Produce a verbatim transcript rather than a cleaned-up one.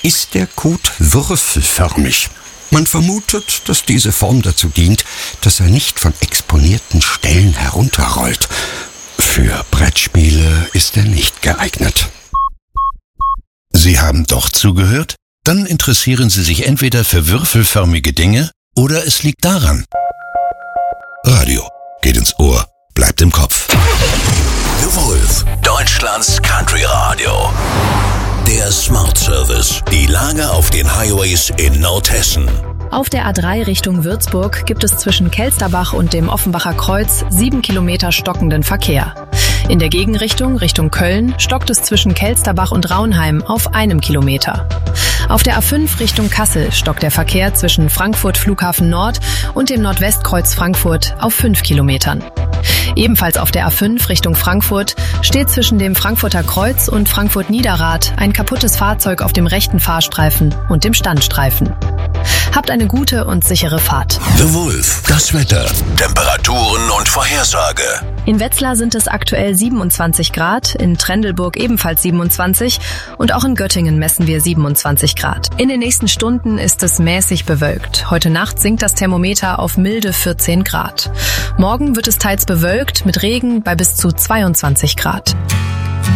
ist der Kot würfelförmig. Man vermutet, dass diese Form dazu dient, dass er nicht von exponierten Stellen herunterrollt. Für Brettspiele ist er nicht geeignet. Sie haben doch zugehört? Dann interessieren Sie sich entweder für würfelförmige Dinge oder es liegt daran. Radio geht ins Ohr, bleibt im Kopf. The Wolf, Deutschlands Country Radio. Der Smart Service. Die Lage auf den Highways in Nordhessen. Auf der A drei Richtung Würzburg gibt es zwischen Kelsterbach und dem Offenbacher Kreuz sieben Kilometer stockenden Verkehr. In der Gegenrichtung, Richtung Köln, stockt es zwischen Kelsterbach und Raunheim auf einem Kilometer. Auf der A fünf Richtung Kassel stockt der Verkehr zwischen Frankfurt Flughafen Nord und dem Nordwestkreuz Frankfurt auf fünf Kilometern. Ebenfalls auf der A fünf Richtung Frankfurt steht zwischen dem Frankfurter Kreuz und Frankfurt Niederrad ein kaputtes Fahrzeug auf dem rechten Fahrstreifen und dem Standstreifen. Habt eine gute und sichere Fahrt. The Wolf, das Wetter, Temperaturen und Vorhersage. In Wetzlar sind es aktuell siebenundzwanzig Grad, in Trendelburg ebenfalls siebenundzwanzig und auch in Göttingen messen wir siebenundzwanzig Grad. In den nächsten Stunden ist es mäßig bewölkt. Heute Nacht sinkt das Thermometer auf milde vierzehn Grad. Morgen wird es teils bewölkt mit Regen bei bis zu zweiundzwanzig Grad.